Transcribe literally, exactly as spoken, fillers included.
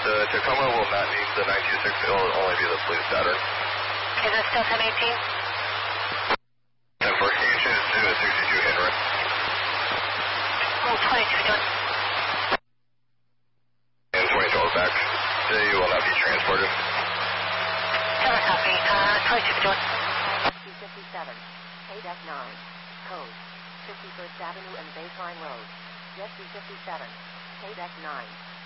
the Tacoma will not need the nine two six, it will only be the Blue Saturn. Is it still ten eighteen? ten four, can you change to a sixty-two Henry? Oh, twenty-two, done. And twenty twelve back. You will not be transported. Seven copy. Uh, twenty-two, done. two fifty-seven, K deck nine, code fifty-first Avenue and Baseline Road, Jet two fifty-seven, K deck nine.